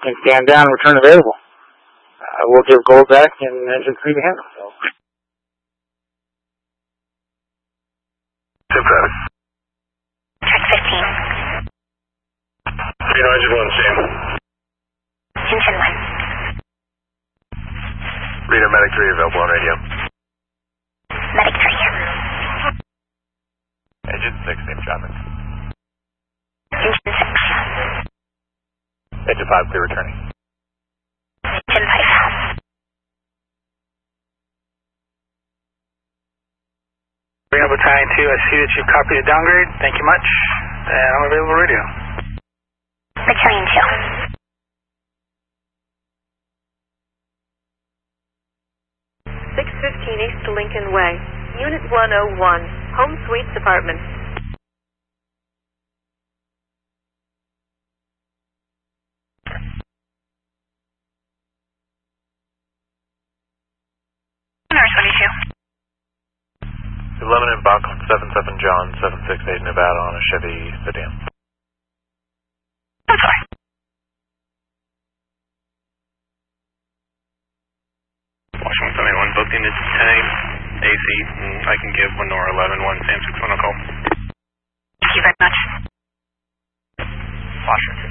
can stand down and return available. We'll give gold back and engine free to handle. So. Traffic. Track 15. Reno engine 1, Sam. Engine 1. Reno Medic 3 available on radio. Medic 3 here. Engine 6, same traffic. Engine 6. Engine 5, clear returning. Engine 5. Reno Battalion 2, I see that you've copied a downgrade. Thank you much. And I'm available radio. Battalion 2. 615 East Lincoln Way, Unit 101, Home Suites Apartment. Nurse 22. 11 in Bach on 77 John, 768 Nevada on a Chevy sedan. I'm sorry. Washington 71, booked into 10 AC, and I can give Winora 11, 1 Sam 6 on a call. Thank you very much. Washington